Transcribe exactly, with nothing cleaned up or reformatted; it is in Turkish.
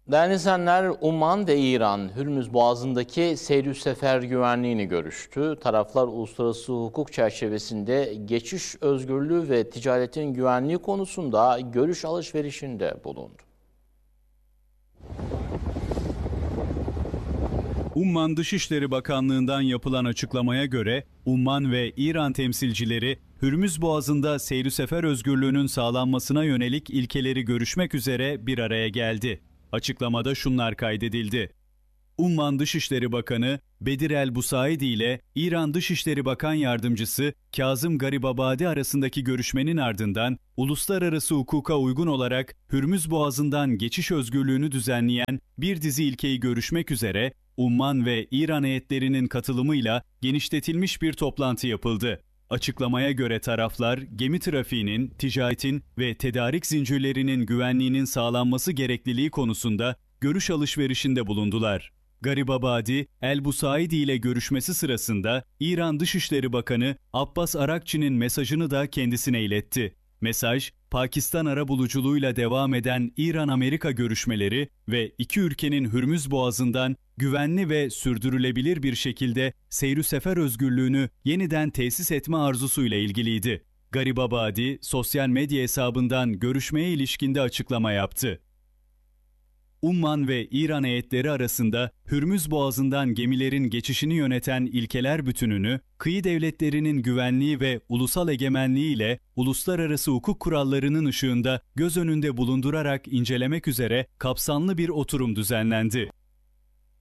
Değerli izleyenler, Umman ve İran, Hürmüz Boğazı'ndaki seyir sefer güvenliğini görüştü. Taraflar uluslararası hukuk çerçevesinde geçiş özgürlüğü ve ticaretin güvenliği konusunda görüş alışverişinde bulundu. Umman Dışişleri Bakanlığı'ndan yapılan açıklamaya göre Umman ve İran temsilcileri Hürmüz Boğazı'nda seyir sefer özgürlüğünün sağlanmasına yönelik ilkeleri görüşmek üzere bir araya geldi. Açıklamada şunlar kaydedildi. Umman Dışişleri Bakanı Bedir el-Busaidi ile İran Dışişleri Bakan Yardımcısı Kazım Garibabadi arasındaki görüşmenin ardından uluslararası hukuka uygun olarak Hürmüz Boğazı'ndan geçiş özgürlüğünü düzenleyen bir dizi ilkeyi görüşmek üzere Umman ve İran heyetlerinin katılımıyla genişletilmiş bir toplantı yapıldı. Açıklamaya göre taraflar gemi trafiğinin, ticaretin ve tedarik zincirlerinin güvenliğinin sağlanması gerekliliği konusunda görüş alışverişinde bulundular. Garibabadi, El-Busaidi ile görüşmesi sırasında İran Dışişleri Bakanı Abbas Arakçı'nın mesajını da kendisine iletti. Mesaj, Pakistan arabuluculuğuyla devam eden İran-Amerika görüşmeleri ve iki ülkenin Hürmüz Boğazı'ndan güvenli ve sürdürülebilir bir şekilde seyir sefer özgürlüğünü yeniden tesis etme arzusuyla ilgiliydi. Garibabadi, sosyal medya hesabından görüşmeye ilişkinde açıklama yaptı. Umman ve İran heyetleri arasında Hürmüz Boğazı'ndan gemilerin geçişini yöneten ilkeler bütününü, kıyı devletlerinin güvenliği ve ulusal egemenliği ile uluslararası hukuk kurallarının ışığında göz önünde bulundurarak incelemek üzere kapsamlı bir oturum düzenlendi.